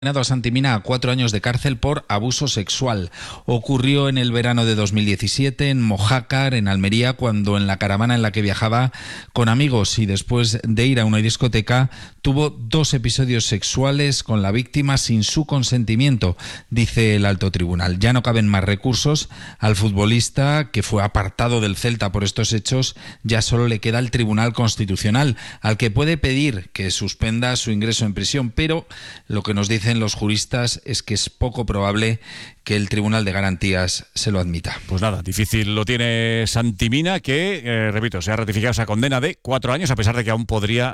A Santi Mina a 4 años de cárcel por abuso sexual. Ocurrió en el verano de 2017 en Mojácar, en Almería, cuando en la caravana en la que viajaba con amigos y después de ir a una discoteca tuvo 2 episodios sexuales con la víctima sin su consentimiento, dice el alto tribunal. Ya no caben más recursos al futbolista, que fue apartado del Celta por estos hechos. Ya solo le queda el Tribunal Constitucional, al que puede pedir que suspenda su ingreso en prisión, pero lo que nos dicen los juristas es que es poco probable que el Tribunal de Garantías se lo admita. Pues nada, difícil lo tiene Santi Mina, que, repito, se ha ratificado esa condena de 4 años, a pesar de que aún podría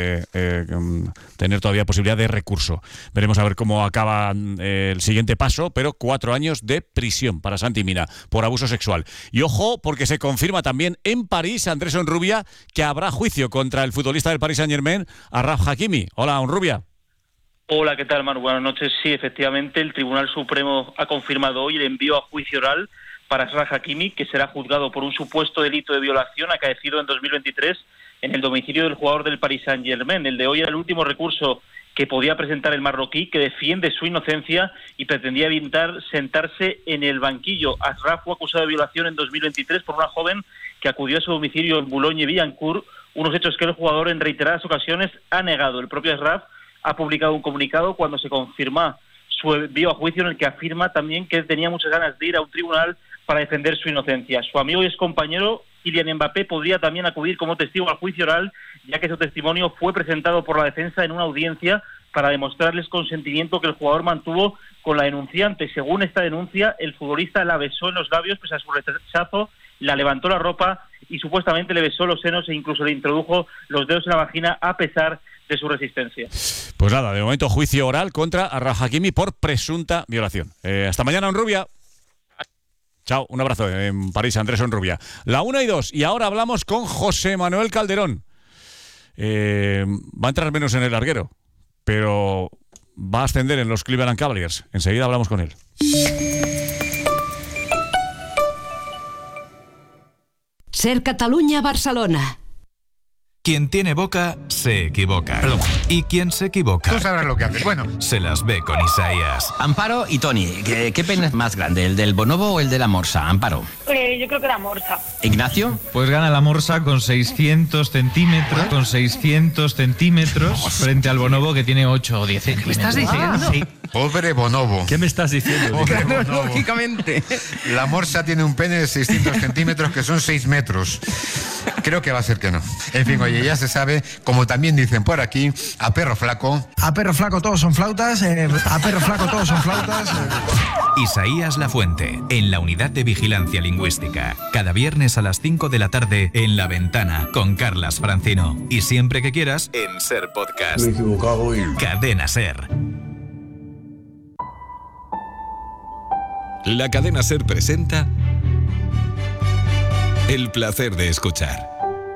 tener todavía posibilidad de recurso. Veremos a ver cómo acaba el siguiente paso, pero 4 años de prisión para Santi Mina por abuso sexual. Y ojo, porque se confirma también en París, Andrés Onrubia, que habrá juicio contra el futbolista del Paris Saint-Germain, Achraf Hakimi. Hola, Onrubia. Hola, ¿qué tal, Manu? Buenas noches. Sí, efectivamente, el Tribunal Supremo ha confirmado hoy el envío a juicio oral para Achraf Hakimi, que será juzgado por un supuesto delito de violación acaecido en 2023 en el domicilio del jugador del Paris Saint-Germain. El de hoy era el último recurso que podía presentar el marroquí, que defiende su inocencia y pretendía evitar sentarse en el banquillo. Achraf fue acusado de violación en 2023 por una joven que acudió a su domicilio en Boulogne-Billancourt, unos hechos que el jugador en reiteradas ocasiones ha negado. El propio Achraf ha publicado un comunicado cuando se confirma su envío a juicio, en el que afirma también que tenía muchas ganas de ir a un tribunal para defender su inocencia. Su amigo y excompañero Kylian Mbappé podría también acudir como testigo al juicio oral, ya que su testimonio fue presentado por la defensa en una audiencia para demostrarles consentimiento que el jugador mantuvo con la denunciante. Según esta denuncia, el futbolista la besó en los labios pese a su rechazo, la levantó la ropa y supuestamente le besó los senos e incluso le introdujo los dedos en la vagina a pesar de su resistencia. Pues nada, de momento juicio oral contra Achraf Hakimi por presunta violación. Hasta mañana, Onrubia. Chao, un abrazo en París, Andrés Onrubia. La 1:02, y ahora hablamos con José Manuel Calderón. Va a entrar menos en el larguero, pero va a ascender en los Cleveland Cavaliers. Enseguida hablamos con él. Ser Catalunya-Barcelona. Quien tiene boca, se equivoca. Perdón. Y quien se equivoca, Tú sabrás lo que haces. Bueno, se las ve con Isaías. Amparo y Tony, ¿qué pene es más grande, el del bonobo o el de la morsa? Amparo. Yo creo que la morsa. Ignacio. Pues gana la morsa con 600 centímetros, frente al bonobo, que tiene 8 o 10 centímetros. ¿me estás diciendo? Sí. Pobre bonobo. ¿Qué me estás diciendo? Pobre bonobo. Lógicamente. La morsa tiene un pene de 600 centímetros, que son 6 metros. Creo que va a ser que no. En fin, oye, ya se sabe, como también dicen por aquí, a perro flaco. A perro flaco todos son flautas. A perro flaco todos son flautas. Isaías Lafuente, en la Unidad de Vigilancia Lingüística. Cada viernes a las 5 de la tarde en La Ventana, con Carlas Francino. Y siempre que quieras, en Ser Podcast. Me he equivocado y... Cadena Ser. La cadena Ser presenta El placer de escuchar.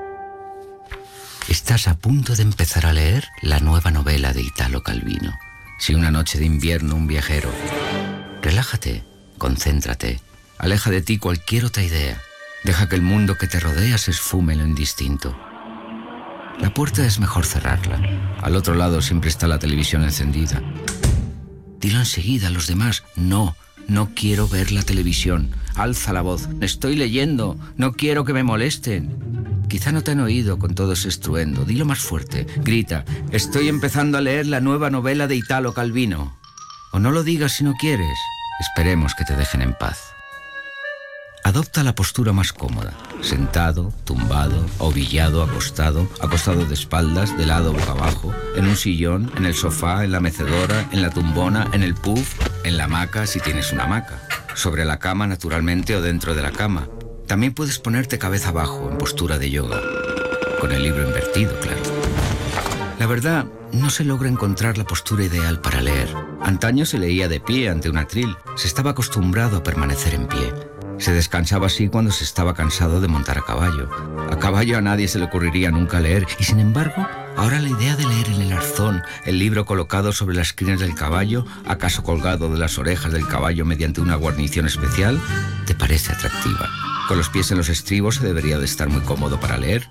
Estás a punto de empezar a leer la nueva novela de Italo Calvino. Si una noche de invierno un viajero. Relájate, concéntrate, aleja de ti cualquier otra idea. Deja que el mundo que te rodea se esfume en lo indistinto. La puerta es mejor cerrarla. Al otro lado siempre está la televisión encendida. Dilo enseguida a los demás: no quiero ver la televisión. Alza la voz: estoy leyendo, no quiero que me molesten. Quizá no te han oído con todo ese estruendo. Dilo más fuerte, grita: estoy empezando a leer la nueva novela de Italo Calvino. O no lo digas si no quieres. Esperemos que te dejen en paz. Adopta la postura más cómoda: sentado, tumbado, ovillado, acostado de espaldas, de lado boca abajo, en un sillón, en el sofá, en la mecedora, en la tumbona, en el puff, en la hamaca si tienes una hamaca, sobre la cama naturalmente o dentro de la cama. También puedes ponerte cabeza abajo en postura de yoga, con el libro invertido, claro. La verdad, no se logra encontrar la postura ideal para leer. Antaño se leía de pie ante un atril, se estaba acostumbrado a permanecer en pie. Se descansaba así cuando se estaba cansado de montar a caballo. A caballo a nadie se le ocurriría nunca leer, y sin embargo, ahora la idea de leer en el arzón, el libro colocado sobre las crines del caballo, acaso colgado de las orejas del caballo mediante una guarnición especial, te parece atractiva. Con los pies en los estribos se debería de estar muy cómodo para leer.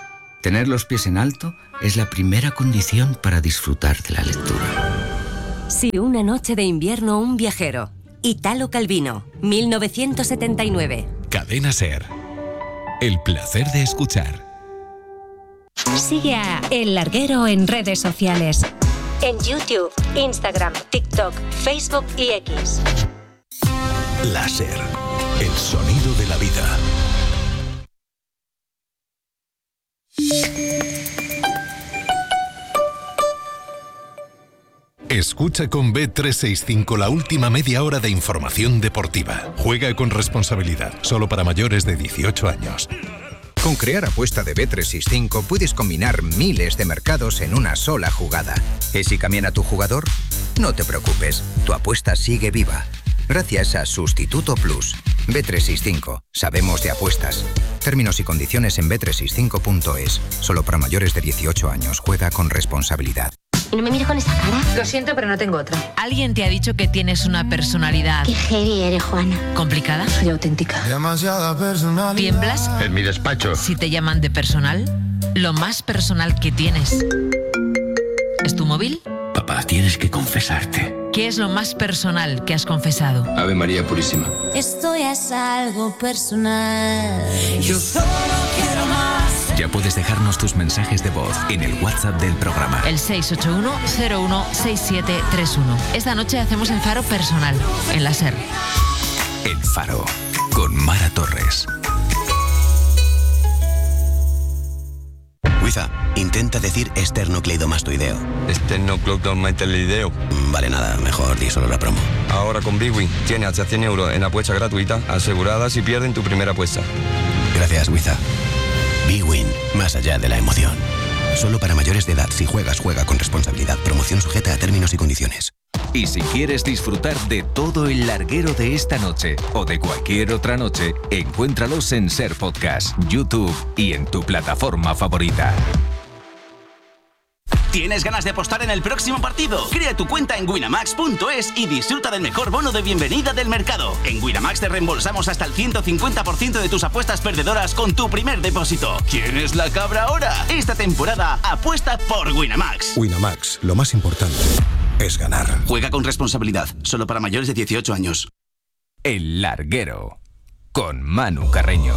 Tener los pies en alto es la primera condición para disfrutar de la lectura. Si una noche de invierno un viajero. Italo Calvino, 1979. Cadena SER. El placer de escuchar. Sigue a El Larguero en redes sociales. En YouTube, Instagram, TikTok, Facebook y X. La SER. El sonido de la vida. Escucha con Bet365 la última media hora de información deportiva. Juega con responsabilidad, solo para mayores de 18 años. Con Crear Apuesta de Bet365 puedes combinar miles de mercados en una sola jugada. ¿Y si cambian tu jugador? No te preocupes, tu apuesta sigue viva. Gracias a Sustituto Plus. Bet365. Sabemos de apuestas. Términos y condiciones en bet365.es. Solo para mayores de 18 años. Juega con responsabilidad. ¿No me mires con esa cara? Lo siento, pero no tengo otra. ¿Alguien te ha dicho que tienes una personalidad... Qué heavy eres, Juana. ¿Complicada? Soy auténtica. Demasiada personalidad. ¿Tiemblas? En mi despacho. Si te llaman de personal, lo más personal que tienes... ¿es tu móvil? Papá, tienes que confesarte. ¿Qué es lo más personal que has confesado? Ave María Purísima. Esto ya es algo personal. Yo solo quiero más. Ya puedes dejarnos tus mensajes de voz en el WhatsApp del programa. El 681-016731. Esta noche hacemos el Faro personal en la SER. El Faro, con Mara Torres. Wiza, intenta decir esternocleidomastoideo. Esternocleidomastoideo. Vale, nada, mejor di solo la promo. Ahora con Big Win tienes hasta 100 euros en apuesta gratuita asegurada si pierden tu primera apuesta. Gracias, Wiza. Big Win, más allá de la emoción. Solo para mayores de edad. Si juegas, juega con responsabilidad. Promoción sujeta a términos y condiciones. Y si quieres disfrutar de todo el larguero de esta noche o de cualquier otra noche, encuéntralos en SER Podcast, YouTube y en tu plataforma favorita. ¿Tienes ganas de apostar en el próximo partido? Crea tu cuenta en Winamax.es y disfruta del mejor bono de bienvenida del mercado. En Winamax te reembolsamos hasta el 150% de tus apuestas perdedoras con tu primer depósito. ¿Quién es la cabra ahora? Esta temporada apuesta por Winamax. Winamax, lo más importante es ganar. Juega con responsabilidad, solo para mayores de 18 años. El Larguero, con Manu Carreño.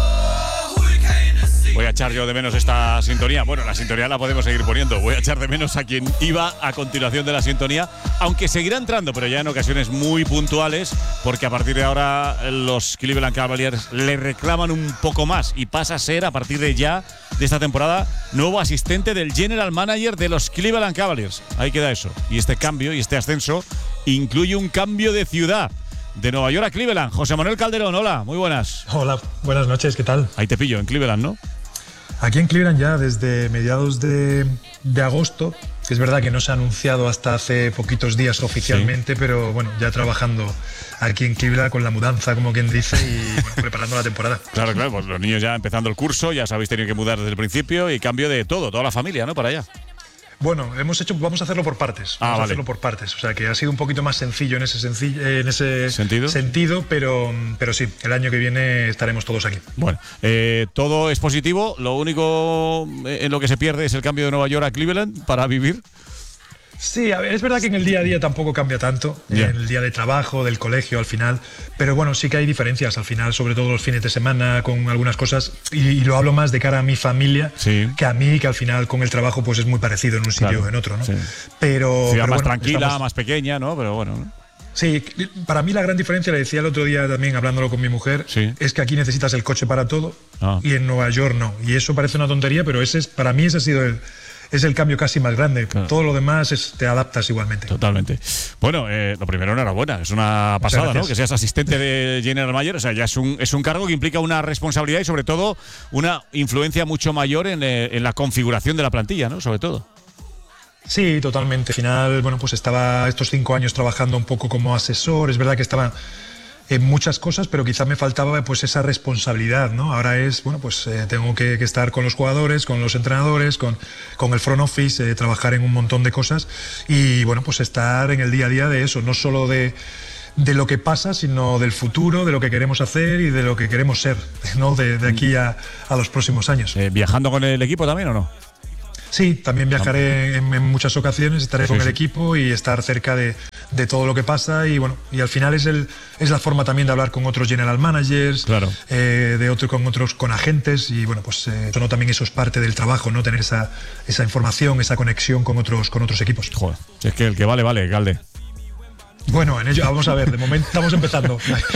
Voy a echar yo de menos esta sintonía. Bueno, la sintonía la podemos seguir poniendo. Voy a echar de menos a quien iba a continuación de la sintonía, aunque seguirá entrando, pero ya en ocasiones muy puntuales, porque a partir de ahora los Cleveland Cavaliers le reclaman un poco más y pasa a ser, a partir de ya, de esta temporada, nuevo asistente del General Manager de los Cleveland Cavaliers. Ahí queda eso. Y este cambio y este ascenso incluye un cambio de ciudad. De Nueva York a Cleveland. José Manuel Calderón, hola, muy buenas. Hola, buenas noches, ¿qué tal? Ahí te pillo, en Cleveland, ¿no? Aquí en Cleveland ya desde mediados de agosto, que es verdad que no se ha anunciado hasta hace poquitos días oficialmente, sí. Pero bueno, ya trabajando aquí en Cleveland con la mudanza, como quien dice, y bueno, preparando la temporada. Claro, pues los niños ya empezando el curso, ya os habéis tenido que mudar desde el principio y cambio de todo, toda la familia, ¿no? Para allá. Bueno, vamos a hacerlo por partes. Vale. Hacerlo por partes. O sea, que ha sido un poquito más sencillo en ese sentido, pero sí, el año que viene estaremos todos aquí. Bueno, todo es positivo. Lo único en lo que se pierde es el cambio de Nueva York a Cleveland para vivir. Sí, a ver, es verdad que en el día a día tampoco cambia tanto, en el día de trabajo, del colegio al final, pero bueno, sí que hay diferencias al final, sobre todo los fines de semana con algunas cosas, y lo hablo más de cara a mi familia, que a mí, que al final con el trabajo pues es muy parecido en un sitio o en otro, ¿no? Sí. Pero más bueno, tranquila, más pequeña, ¿no? Pero bueno, ¿no? Sí, para mí la gran diferencia, le decía el otro día también hablándolo con mi mujer, es que aquí necesitas el coche para todo y en Nueva York no, y eso parece una tontería, pero para mí ese ha sido es el cambio casi más grande. Claro. Todo lo demás te adaptas igualmente. Totalmente. Bueno, lo primero, enhorabuena. Es una pasada, ¿no? Que seas asistente de General Manager. O sea, ya es un cargo que implica una responsabilidad y sobre todo una influencia mucho mayor en la configuración de la plantilla, ¿no? Sobre todo. Sí, totalmente. Al final, bueno, pues estaba estos 5 años trabajando un poco como asesor. Es verdad que estaba en muchas cosas, pero quizá me faltaba pues esa responsabilidad, ¿no? Ahora es, bueno, pues tengo que estar con los jugadores, con los entrenadores, con el front office, trabajar en un montón de cosas y, bueno, pues estar en el día a día de eso, no solo de lo que pasa, sino del futuro, de lo que queremos hacer y de lo que queremos ser, ¿no? De aquí a los próximos años. ¿Viajando con el equipo también o no? Sí, también viajaré en muchas ocasiones, estaré con el equipo y estar cerca de todo lo que pasa y bueno, y al final es la forma también de hablar con otros general managers, claro. con agentes y bueno, pues eso, ¿no? También eso es parte del trabajo, ¿no? Tener esa información, esa conexión con otros equipos. Joder, es que el que vale, Calde. Bueno, en ello, vamos a ver, de momento estamos empezando.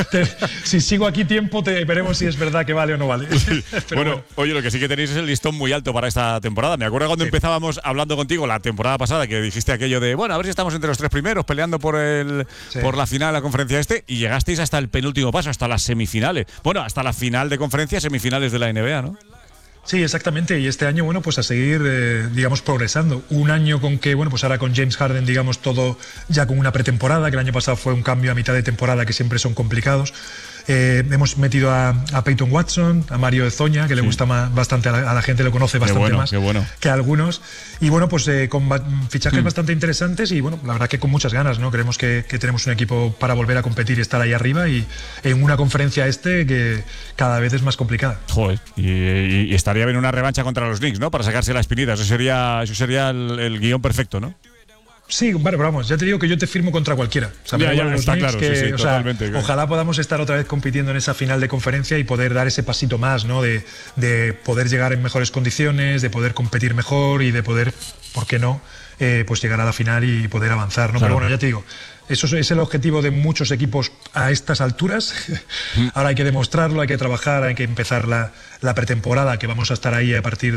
Si sigo aquí tiempo, veremos si es verdad que vale o no vale. Bueno, oye, lo que sí que tenéis es el listón muy alto para esta temporada. Me acuerdo cuando empezábamos hablando contigo la temporada pasada, que dijiste aquello de, bueno, a ver si estamos entre los 3 primeros, peleando por la final de la conferencia y llegasteis hasta el penúltimo paso, hasta las semifinales. Bueno, hasta la final de conferencia, semifinales de la NBA, ¿no? Sí, exactamente. Y este año, bueno, pues a seguir, digamos, progresando. Un año con que, bueno, pues ahora con James Harden, digamos, todo ya con una pretemporada, que el año pasado fue un cambio a mitad de temporada que siempre son complicados. Hemos metido a Peyton Watson, a Mario Hezonja, que le gusta bastante a la gente, lo conoce bastante más que a algunos. Y bueno, pues con fichajes bastante interesantes y bueno, la verdad que con muchas ganas, ¿no? Creemos que tenemos un equipo para volver a competir y estar ahí arriba y en una conferencia que cada vez es más complicada. Joder, y estaría bien una revancha contra los Knicks, ¿no? Para sacarse la espinita. Eso sería el guión perfecto, ¿no? Sí, bueno, pero vamos, ya te digo que yo te firmo contra cualquiera. O sea, está claro, sí, totalmente. Ojalá podamos estar otra vez compitiendo en esa final de conferencia y poder dar ese pasito más, ¿no? De poder llegar en mejores condiciones, de poder competir mejor y de poder, ¿por qué no?, pues llegar a la final y poder avanzar, ¿no? Claro. Pero bueno, ya te digo, eso es el objetivo de muchos equipos a estas alturas. Ahora hay que demostrarlo, hay que trabajar, hay que empezar la pretemporada, que vamos a estar ahí a partir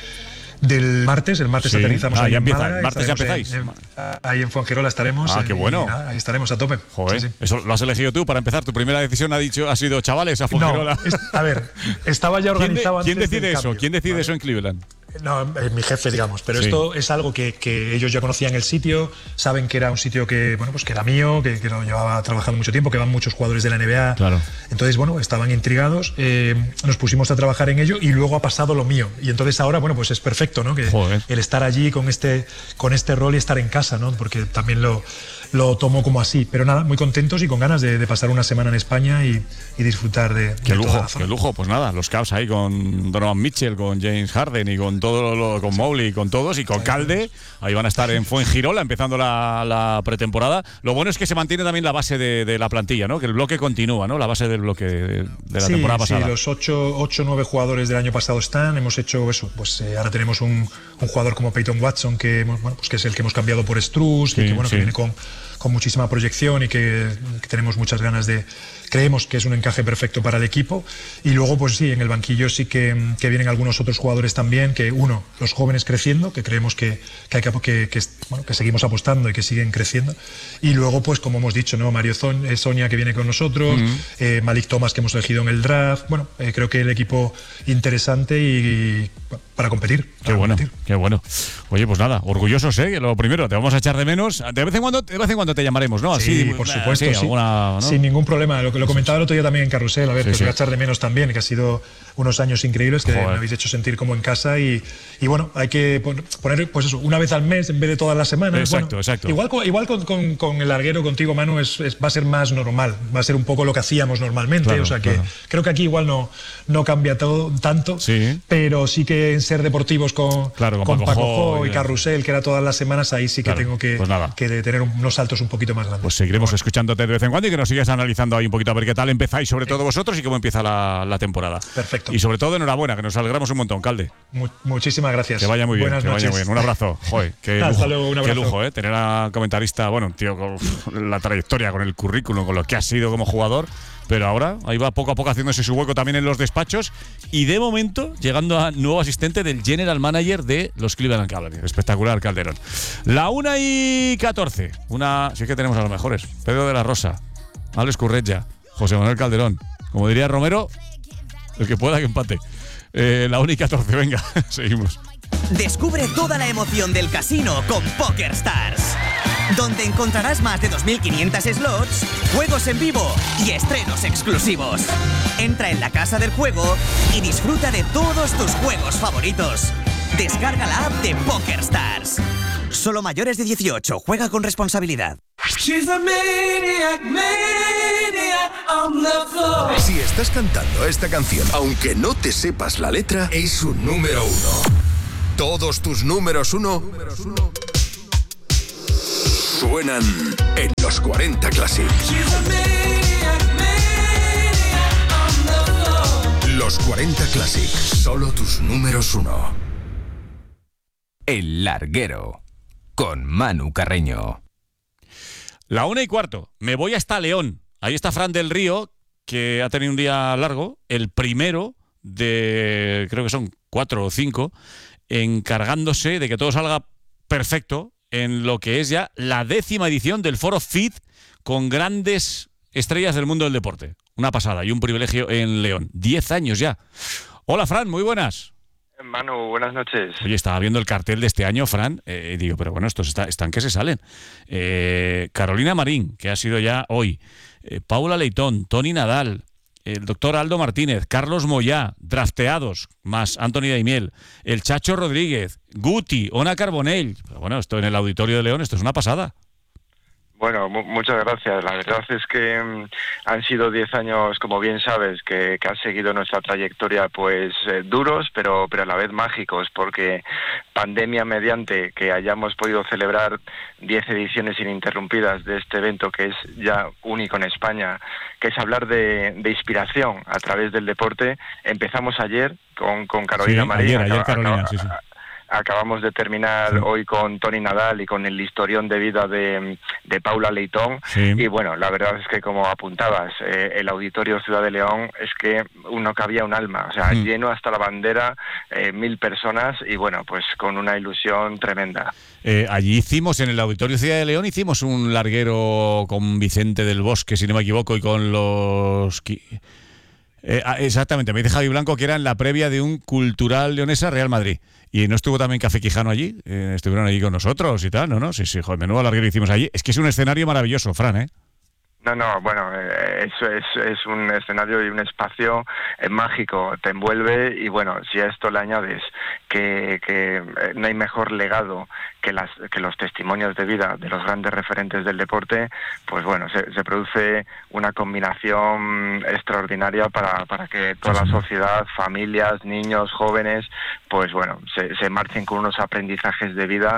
del martes. El martes aterrizamos ahí ya en empieza. Málaga. El martes ya empezáis. Ahí en Fuengirola estaremos. Qué bueno. Nada, ahí estaremos a tope. Joder, sí. Eso lo has elegido tú para empezar. Tu primera decisión ha sido chavales a Fuengirola. No, a ver, estaba ya organizado ¿Quién antes decide del eso? cambio, ¿Quién decide ¿vale? eso en Cleveland? No, mi jefe, digamos, pero esto es algo que ellos ya conocían el sitio, saben que era un sitio que, bueno, pues que era mío, que lo llevaba trabajando mucho tiempo, que van muchos jugadores de la NBA. Claro. Entonces, bueno, estaban intrigados, nos pusimos a trabajar en ello y luego ha pasado lo mío. Y entonces ahora, bueno, pues es perfecto, ¿no? Que el estar allí con este rol y estar en casa, ¿no? Porque también lo tomo como así. Pero nada, muy contentos y con ganas de pasar una semana en España y disfrutar de qué lujo, toda la zona. qué lujo. Pues nada, los Cavs ahí con Donovan Mitchell, con James Harden y con con Mowgli, con todos y con Calde. Ahí van a estar en Fuengirola empezando la pretemporada. Lo bueno es que se mantiene también la base de la plantilla, ¿no? Que el bloque continúa, ¿no? La base del bloque de la temporada pasada. Sí, los 8 o 9 jugadores del año pasado están. Hemos hecho eso. Pues ahora tenemos un jugador como Peyton Watson, que, bueno, pues que es el que hemos cambiado por Strus, que viene con muchísima proyección y que tenemos muchas ganas creemos que es un encaje perfecto para el equipo. Y luego, pues sí, en el banquillo sí que vienen algunos otros jugadores también, que los jóvenes creciendo, que creemos que seguimos apostando y que siguen creciendo. Y luego, pues como hemos dicho, ¿no? Mario Hezonja, que viene con nosotros, Malik Thomas, que hemos elegido en el draft. Bueno, creo que el equipo interesante y para competir. Qué bueno. Oye, pues nada, orgullosos, ¿eh? Lo primero, te vamos a echar de menos. De vez en cuando te llamaremos, ¿no? Así, sí, por supuesto, sí. ¿no? Sin ningún problema. Lo comentaba el otro día también en Carrusel, a ver, que os voy a echar de menos también, que ha sido unos años increíbles, que me habéis hecho sentir como en casa y bueno, hay que poner, pues eso, una vez al mes en vez de todas las semanas. Exacto, exacto. Igual con el larguero contigo, Manu, va a ser más normal, va a ser un poco lo que hacíamos normalmente, claro, o sea que creo que aquí igual no cambia todo tanto, pero sí que en ser deportivos con Paco Jo y Carrusel, que era todas las semanas, ahí sí que tengo que tener unos saltos un poquito más grandes. Pues seguiremos escuchándote de vez en cuando y que nos sigas analizando ahí un poquito a ver qué tal empezáis, sobre todo vosotros, y cómo empieza la temporada. Perfecto. Y sobre todo, enhorabuena, que nos alegramos un montón, Calde. Muchísimas gracias. Que vaya muy bien. Buenas noches. Vaya muy bien. Un abrazo. Joder, qué lujo. Hasta luego, un abrazo. Qué lujo, tener a comentarista, bueno, tío, con la trayectoria, con el currículum, con lo que ha sido como jugador. Pero ahora ahí va poco a poco haciéndose su hueco también en los despachos y de momento llegando a nuevo asistente del General Manager de los Cleveland Cavaliers. Espectacular, Calderón. La 1:14. Sí que tenemos a los mejores. Pedro de la Rosa, Alex Curretja, José Manuel Calderón. Como diría Romero, el que pueda que empate. La 1:14, venga, seguimos. Descubre toda la emoción del casino con PokerStars, donde encontrarás más de 2.500 slots, juegos en vivo y estrenos exclusivos. Entra en la casa del juego y disfruta de todos tus juegos favoritos. Descarga la app de PokerStars. Solo mayores de 18. Juega con responsabilidad. Si estás cantando esta canción, aunque no te sepas la letra, es un número 1. Todos tus números uno suenan en los 40 Classic. Los 40 Classic, solo tus números uno. El Larguero, con Manu Carreño. 1:15, me voy hasta León. Ahí está Fran del Río, que ha tenido un día largo, el primero de, creo que son 4 o 5, encargándose de que todo salga perfecto en lo que es ya la 10ª edición del Foro FIT, con grandes estrellas del mundo del deporte. Una pasada y un privilegio en León. 10 años ya. Hola, Fran, muy buenas. Manu, buenas noches. Oye, estaba viendo el cartel de este año, Fran, y digo, pero bueno, estos están que se salen. Carolina Marín, que ha sido ya hoy, Paula Leitón, Toni Nadal, el doctor Aldo Martínez, Carlos Moyá, drafteados, más Anthony Daimiel, el Chacho Rodríguez, Guti, Ona Carbonell. Pero bueno, esto en el Auditorio de León, esto es una pasada. Bueno, muchas gracias. La verdad es que han sido 10 años, como bien sabes, que han seguido nuestra trayectoria, pues duros, pero a la vez mágicos, porque pandemia mediante, que hayamos podido celebrar 10 ediciones ininterrumpidas de este evento, que es ya único en España, que es hablar de inspiración a través del deporte. Empezamos ayer con Carolina Marín. Ayer Carolina, sí. Acabamos de terminar hoy con Toni Nadal y con el historión de vida de Paula Leitón. Y bueno, la verdad es que, como apuntabas, el Auditorio Ciudad de León es que no cabía un alma, o sea, lleno hasta la bandera, 1000 personas, y bueno, pues con una ilusión tremenda. Allí hicimos, en el Auditorio Ciudad de León, hicimos un larguero con Vicente del Bosque, si no me equivoco, y con los... exactamente, me dice Javi Blanco que era en la previa de un Cultural Leonesa Real Madrid. Y no estuvo también Café Quijano allí, estuvieron allí con nosotros y tal, ¿no? Sí, joder, menudo larguero hicimos allí. Es que es un escenario maravilloso, Fran, ¿eh? No, bueno, eso es un escenario y un espacio mágico, te envuelve, y bueno, si a esto le añades que no hay mejor legado que los testimonios de vida de los grandes referentes del deporte, pues bueno, se produce una combinación extraordinaria para que toda la sociedad, familias, niños, jóvenes, pues bueno, se marchen con unos aprendizajes de vida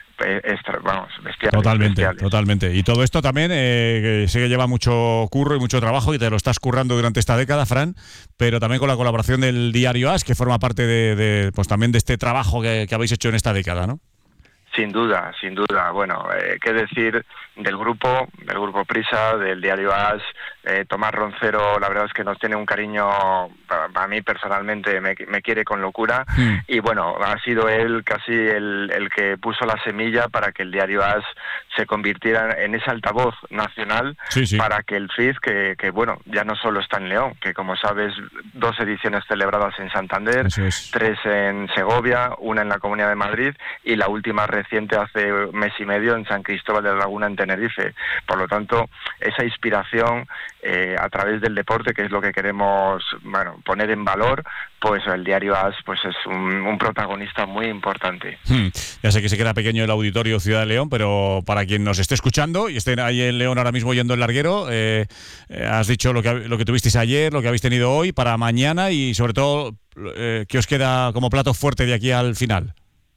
bestiales. Totalmente. Y todo esto también sé que lleva mucho curro y mucho trabajo, y te lo estás currando durante esta década, Fran, pero también con la colaboración del diario AS, que forma parte de pues también de este trabajo que habéis hecho en esta década, ¿no? Sin duda. Bueno, qué decir del grupo Prisa, del diario AS. Tomás Roncero, la verdad es que nos tiene un cariño, para mí personalmente me quiere con locura, y bueno, ha sido él casi el que puso la semilla para que el diario AS se convirtiera en ese altavoz nacional, para que el FIT, que bueno, ya no solo está en León, que como sabes, 2 ediciones celebradas en Santander, 3 en Segovia, una en la Comunidad de Madrid, y la última reciente hace mes y medio en San Cristóbal de la Laguna, en Tenerife. Por lo tanto, esa inspiración a través del deporte, que es lo que queremos, bueno, poner en valor, pues el diario AS pues es un protagonista muy importante. Ya sé que se queda pequeño el Auditorio Ciudad de León, pero para quien nos esté escuchando y estén ahí en León ahora mismo oyendo el larguero, has dicho lo que tuvisteis ayer, lo que habéis tenido hoy, para mañana, y sobre todo, ¿qué os queda como plato fuerte de aquí al final?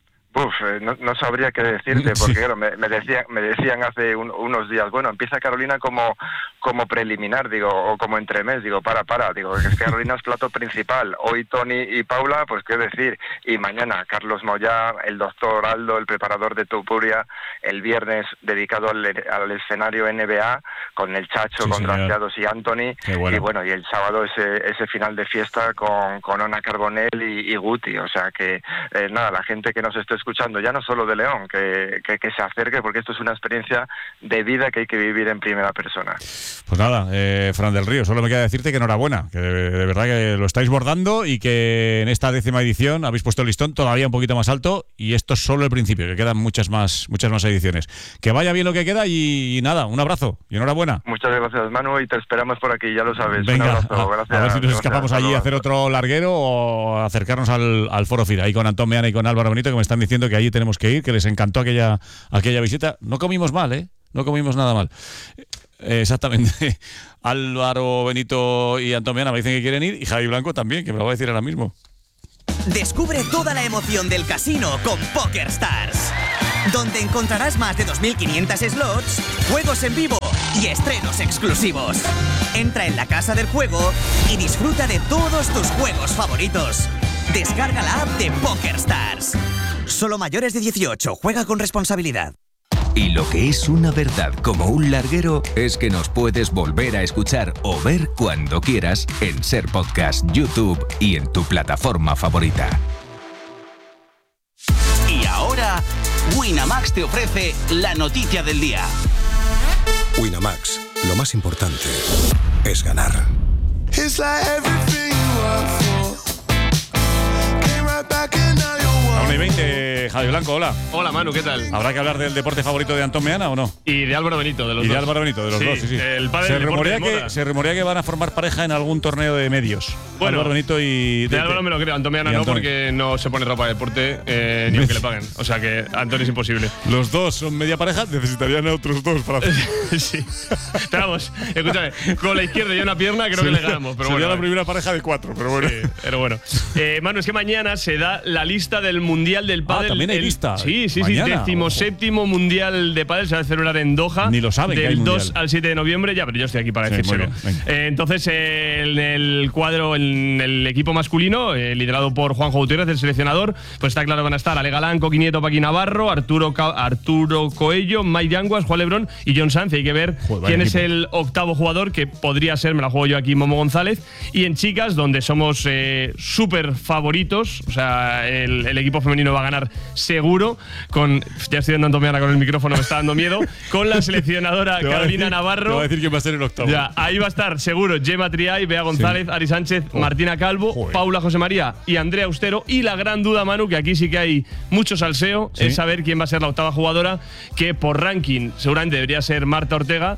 No sabría qué decirte, porque claro, me decían hace unos días, bueno, empieza Carolina como preliminar, digo, o como entremés, digo, digo, que es que Carolina es plato principal, hoy Toni y Paula, pues qué decir, y mañana Carlos Moyá, el doctor Aldo, el preparador de Tupuria, el viernes dedicado al escenario NBA, con el Chacho, con drafteados y Anthony, bueno. Y bueno, y el sábado ese final de fiesta con Ona Carbonell y Guti, o sea que, nada, la gente que nos esté escuchando, ya no solo de León, que se acerque, porque esto es una experiencia de vida que hay que vivir en primera persona. Pues nada, Fran del Río, solo me queda decirte que enhorabuena, que de verdad que lo estáis bordando, y que en esta 10ª edición habéis puesto el listón todavía un poquito más alto, y esto es solo el principio, que quedan muchas más ediciones. Que vaya bien lo que queda, y nada, un abrazo y enhorabuena. Muchas gracias, Manu, y te esperamos por aquí, ya lo sabes. Venga, un abrazo, gracias, a ver si nos escapamos allí a hacer otro larguero, o acercarnos al Foro FIT, ahí con Antón Meana y con Álvaro Benito, que me están diciendo que allí tenemos que ir, que les encantó aquella visita. No comimos mal, no comimos nada mal. Exactamente. Álvaro Benito y Antón Meana me dicen que quieren ir, y Javi Blanco también, que me lo va a decir ahora mismo. Descubre toda la emoción del casino con PokerStars, donde encontrarás más de 2.500 slots, juegos en vivo y estrenos exclusivos. Entra en la casa del juego y disfruta de todos tus juegos favoritos. Descarga la app de PokerStars. Solo mayores de 18, juega con responsabilidad. Y lo que es una verdad como un larguero es que nos puedes volver a escuchar o ver cuando quieras en Ser Podcast, YouTube y en tu plataforma favorita. Y ahora, Winamax te ofrece la noticia del día. Winamax, lo más importante es ganar. 1:20, Javi Blanco, hola. Hola Manu, ¿qué tal? ¿Habrá que hablar del deporte favorito de Antón Meana o no? Y de Álvaro Benito, de los dos. Y de Álvaro Benito, de los dos, sí. El pádel, se rumorea que van a formar pareja en algún torneo de medios. Bueno, Álvaro Benito y… De Álvaro me lo creo, Antón Meana no, porque no se pone ropa de deporte ni aunque le paguen. O sea que Antón es imposible. Los dos son media pareja, necesitarían a otros dos para hacer. Sí. Pero vamos, escúchame, con la izquierda y una pierna creo que le ganamos. Pero sería bueno, la primera pareja de 4, pero bueno. Sí, pero bueno. Manu, es que mañana se da la lista del Mundial del Pádel. También hay lista. Sí, mañana. 17º Mundial de Pádel se va a celebrar en Doha. Ni lo saben que hay Del 2 mundial. al 7 de noviembre. Ya, pero yo estoy aquí para decírselo. Entonces, en el cuadro, en el equipo masculino, liderado por Juanjo Gutiérrez, el seleccionador, pues está claro que van a estar Ale Galán, Coqui Nieto, Paqui Navarro, Arturo Coello, Mike Yanguas, Juan Lebrón y John Sanz. Hay que ver quién es el octavo jugador, que podría ser, me la juego yo aquí, Momo González. Y en chicas, donde somos súper favoritos, o sea, el equipo femenino va a ganar seguro. Ya estoy dando Antomiana con el micrófono, me está dando miedo. Con la seleccionadora Carolina Navarro. Te voy a decir quién va a ser el octavo. Ya, ahí va a estar seguro Gemma Triay, Bea González, Ari Sánchez, Martina Calvo, Paula José María y Andrea Austero. Y la gran duda, Manu, que aquí sí que hay mucho salseo, es saber quién va a ser la octava jugadora, que por ranking seguramente debería ser Marta Ortega,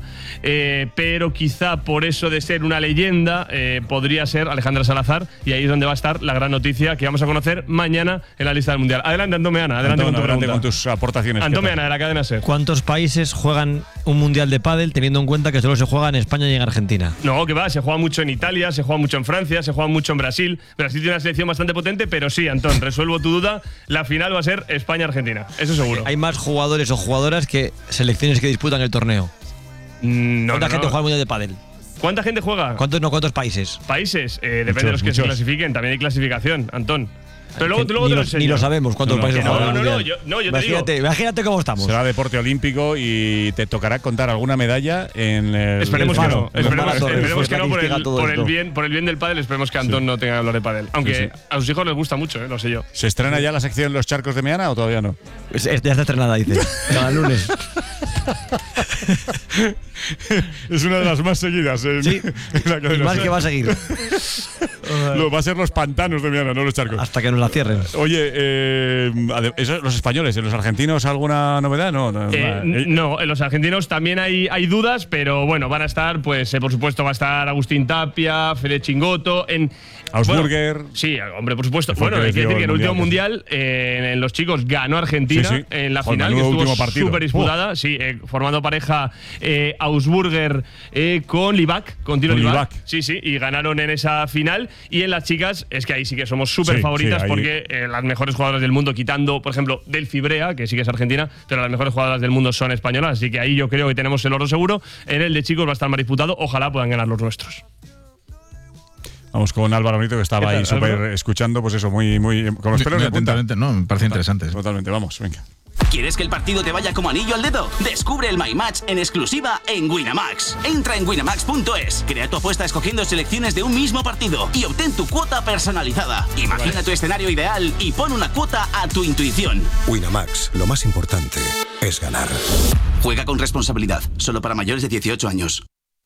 pero quizá por eso de ser una leyenda podría ser Alejandra Salazar. Y ahí es donde va a estar la gran noticia que vamos a conocer mañana en la lista del Mundial. Adelante, Antomeana, adelante con tu pregunta. Con tus aportaciones. Antomeana, de la cadena SER. ¿Cuántos países juegan un Mundial de Pádel teniendo en cuenta que solo se juega en España y en Argentina? No, que va, se juega mucho en Italia, se juega mucho en Francia, se juega mucho en Brasil. Brasil tiene una selección bastante potente, pero sí, Antón, resuelvo tu duda, la final va a ser España-Argentina, eso seguro. Hay más jugadores o jugadoras que selecciones que disputan el torneo. ¿Cuánta gente juega el Mundial de Pádel? ¿Cuánta gente juega? ¿Cuántos países? ¿Países? Depende de los que se clasifiquen, también hay clasificación, Antón. Pero luego te lo enseño. Ni lo sabemos cuántos países juegan. No, yo te digo. Imagínate cómo estamos. Será deporte olímpico y te tocará contar alguna medalla en el… Esperemos que no. Esperemos que no por el bien del pádel. Esperemos que Antón no tenga que hablar de pádel. Aunque a sus hijos les gusta mucho, lo sé yo. ¿Se estrena ya la sección Los Charcos de Meana o todavía no? Ya está estrenada, dice. Cada lunes. Es una de las más seguidas en la cadena. Y más que va a seguir. Va a ser Los Pantanos de Meana, no Los Charcos. Hasta que nos la cierren. Oye, los españoles, ¿en los argentinos alguna novedad? No, en los argentinos también hay dudas, pero bueno, van a estar, pues por supuesto va a estar Agustín Tapia, Fede Chingoto, Ausburger. Bueno, sí, hombre, por supuesto. Bueno, hay que decir que en el último mundial en los chicos ganó Argentina en la final, que estuvo súper disputada, formando pareja Ausburger con Livac, con Tino Livac. Sí, y ganaron en esa final. Y en las chicas es que ahí sí que somos súper favoritas porque las mejores jugadoras del mundo, quitando, por ejemplo, Delphi Brea, que sí que es argentina, pero las mejores jugadoras del mundo son españolas, así que ahí yo creo que tenemos el oro seguro. En el de chicos va a estar más disputado, ojalá puedan ganar los nuestros. Vamos con Álvaro Benito, que estaba ahí súper escuchando, pues eso, muy con los pelos de punta. Atentamente, no, me parece interesante. Totalmente, vamos, venga. ¿Quieres que el partido te vaya como anillo al dedo? Descubre el My Match en exclusiva en Winamax. Entra en winamax.es, crea tu apuesta escogiendo selecciones de un mismo partido y obtén tu cuota personalizada. Imagina tu escenario ideal y pon una cuota a tu intuición. Winamax, lo más importante es ganar. Juega con responsabilidad, solo para mayores de 18 años.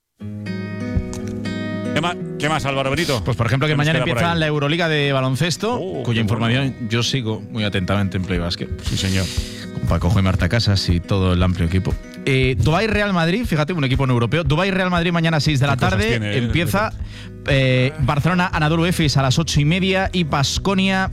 ¿Qué más, Álvaro Benito? Pues por ejemplo que mañana empieza la Euroliga de baloncesto, cuya información yo sigo muy atentamente en Play Basket. Sí, señor. Con Paco y Marta Casas y todo el amplio equipo. Dubái Real Madrid, fíjate, un equipo no europeo. Dubái Real Madrid mañana a 6 de la tarde. Empieza Barcelona Anadolu Efes a las 8:30 y Baskonia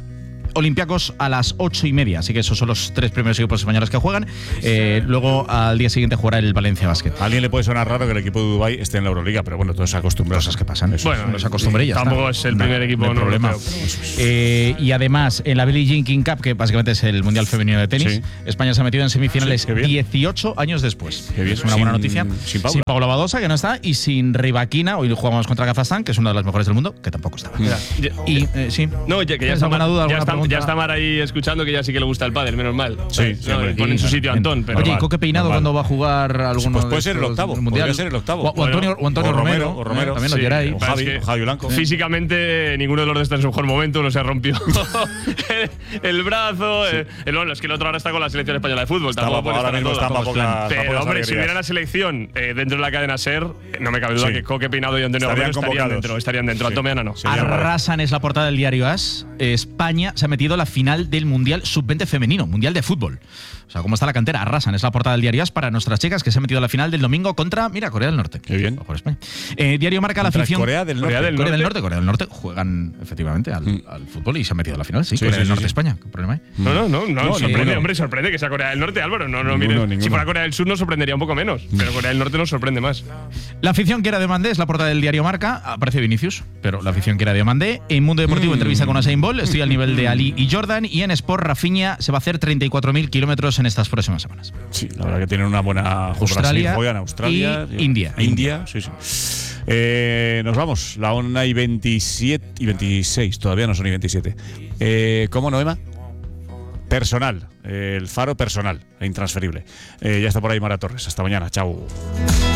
Olympiacos a las 8:30. Así que esos son los 3 primeros equipos españoles que juegan. Luego al día siguiente jugará el Valencia Basket. A alguien le puede sonar raro que el equipo de Dubái esté en la Euroliga, pero bueno, todos se acostumbran. Cosas que pasan. Bueno, los acostumbré y ya tampoco está. es el primer equipo, no hay problema. Y además, en la Billie Jean King Cup, que básicamente es el Mundial Femenino de tenis, España se ha metido en semifinales 18 años después. Qué bien. Es una buena noticia. Sin Paula Badosa, que no está, y sin Rybakina. Hoy jugamos contra Kazajstán, que es una de las mejores del mundo, que tampoco estaba. Y sí. No, que ya está, ya está Mar ahí escuchando, que ya sí que le gusta el pádel, menos mal. Sí, pone en su sitio a Antón. Pero oye, ¿y Coque Peinado cuando va a jugar alguno? Pues puede ser el octavo. Podría ser el octavo. O Antonio Romero. También lo dirá ahí. O Javi Blanco. Físicamente, ninguno de los dos está en su mejor momento, no se rompió el brazo. Es que el otro ahora está con la selección española de fútbol. Ahora mismo está para poca. Pero, hombre, si hubiera la selección dentro de la cadena SER, no me cabe duda que Coque Peinado y Antonio Romero estarían dentro. Antomeana no. Arrasan es la portada del diario AS. España se ha metido a la final del Mundial Sub-20 femenino, Mundial de fútbol. O sea, ¿cómo está la cantera? Arrasan es la portada del diario AS para nuestras chicas, que se han metido a la final del domingo contra, Corea del Norte. Qué bien. Ojo, España. Diario Marca la afición. Corea del Norte juegan efectivamente al fútbol y se han metido a la final. Sí, Corea del Norte, España. ¿Qué problema hay? No, sorprende, hombre, sorprende que sea Corea del Norte, Álvaro. Si fuera Corea del Sur nos sorprendería un poco menos, pero Corea del Norte nos sorprende más. La afición quiere a Diomandé, es la portada del diario Marca. Aparece Vinicius, pero la afición quiere a Diomandé. En Mundo Deportivo, entrevista con Usain Bolt. Estoy al nivel de Ali y Jordan. Y en Sport, Rafinha se va a hacer 34.000 kilómetros en estas próximas semanas. Sí, la verdad que tienen una buena. Australia, juegan Australia y India. Sí. Nos vamos, la 1:27 y 26, todavía no son y 27. ¿Cómo, Noema? Personal, el faro personal, e intransferible. Ya está por ahí Mara Torres. Hasta mañana, chao.